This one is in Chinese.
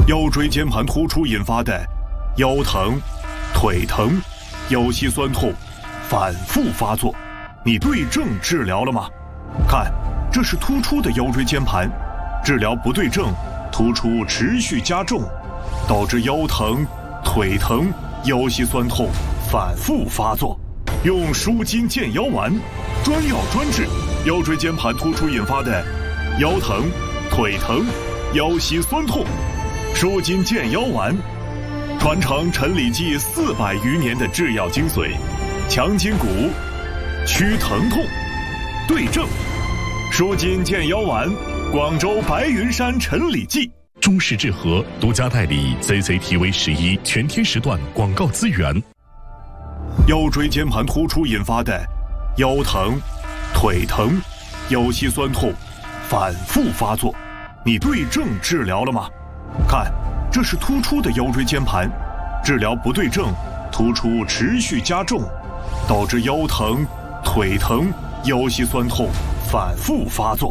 腰椎间盘突出引发的腰疼、腿疼、腰膝酸痛反复发作，你对症治疗了吗？看，这是突出的腰椎间盘，治疗不对症，突出持续加重，导致腰疼、腿疼、腰膝酸痛反复发作。用舒筋健腰丸，专药专治腰椎间盘突出引发的腰疼、腿疼、腰膝酸痛。舒筋健腰丸，传承陈李济400余年的制药精髓，强筋骨，祛疼痛，对症。舒筋健腰丸，广州白云山陈李济。 中式治和独家代理 CCTV11全天时段广告资源。 腰椎间盘突出引发的腰疼、腿疼、腰膝酸痛反复发作，你对症治疗了吗？看，这是突出的腰椎间盘，治疗不对症，突出持续加重，导致腰疼、腿疼、腰膝酸痛反复发作。